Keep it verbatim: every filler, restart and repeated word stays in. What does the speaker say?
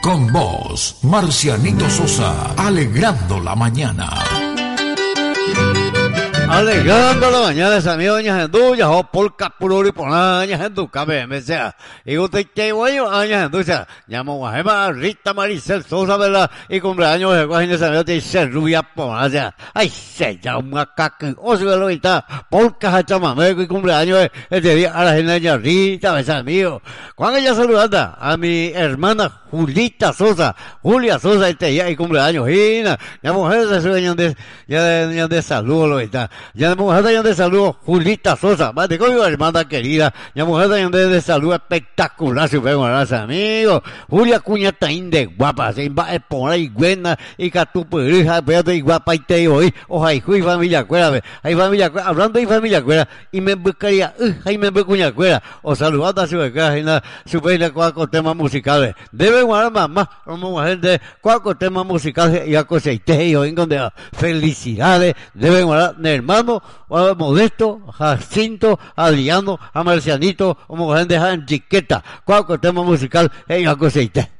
Con vos, Marcianito Sosa, alegrando la mañana. Alegrando la mañana, amigos, años en duya, o por capururi por años en duca, me sea. Y usted que bueno, años en duya, llamo a Gemma, Rita Maricel Sosa, ¿verdad? Y cumpleaños de Guajines amigos de ser rubia por allá. Ay, se llama caca, o se ve lo que está, por caja chamameco y cumpleaños este día a la gente Rita, ¿ves amigo? Cuando ella saludanda a mi hermana Julita Sosa, Julia Sosa, este día y cumpleaños, Gina, ya mujer de sueño de, ya de, ya de saludo lo que está. Ya de mujer de, de saludo, Julita Sosa, más de conmigo, hermana querida, ya mujer de, de saludo espectacular, si fue con amigos, Julia Cuña Taín de guapa, se va a poner y buena, y catuperija, fíjate y guapa, y te digo, oja, y fui familia cuera, hay familia cuera, hablando de familia cuera, y me buscaría, uh, ahí me veo cuña cuera, o saludando a su vecina, su vecina con temas musicales, debe guardar mamá, como mujer de cuatro temas musicales, y a coseite, y oín donde felicidades, debe guardar, hermano, a Modesto, Jacinto, a Adriano, a Marcianito, como mujer de Jan Chiqueta, cuatro temas musicales, y a coseite.